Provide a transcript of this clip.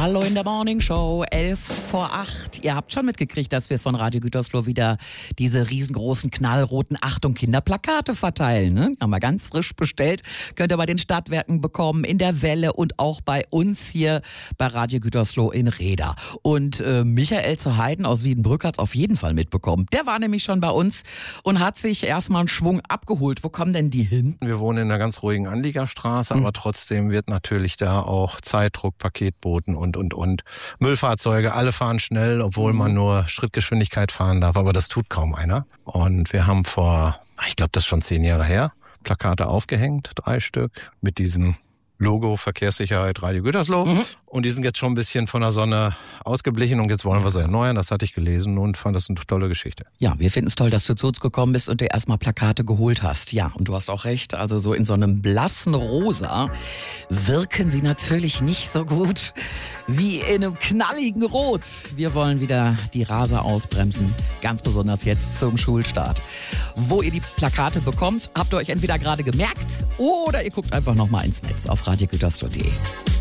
Hallo in der Morning Show, 7:11. Ihr habt schon mitgekriegt, dass wir von Radio Gütersloh wieder diese riesengroßen knallroten Achtung Kinderplakate verteilen. Ne? Haben wir ganz frisch bestellt. Könnt ihr bei den Stadtwerken bekommen, in der Welle und auch bei uns hier bei Radio Gütersloh in Reda. Und Michael zu Heiden aus Wiedenbrück hat es auf jeden Fall mitbekommen. Der war nämlich schon bei uns und hat sich erstmal einen Schwung abgeholt. Wo kommen denn die hin? Wir wohnen in einer ganz ruhigen Anliegerstraße, aber trotzdem wird natürlich da auch Zeitdruck, Paketboten und. Müllfahrzeuge, alle fahren schnell, obwohl man nur Schrittgeschwindigkeit fahren darf, aber das tut kaum einer. Und wir haben ich glaube, das ist schon 10 Jahre her, Plakate aufgehängt, 3 Stück, mit diesem Logo Verkehrssicherheit Radio Gütersloh. Und die sind jetzt schon ein bisschen von der Sonne ausgeblichen und jetzt wollen wir sie erneuern. Das hatte ich gelesen und fand das eine tolle Geschichte. Ja, wir finden es toll, dass du zu uns gekommen bist und dir erstmal Plakate geholt hast. Ja, und du hast auch recht, also so in so einem blassen Rosa wirken sie natürlich nicht so gut wie in einem knalligen Rot. Wir wollen wieder die Raser ausbremsen, ganz besonders jetzt zum Schulstart. Wo ihr die Plakate bekommt, habt ihr euch entweder gerade gemerkt oder ihr guckt einfach nochmal ins Netz auf radiogütersloh.de.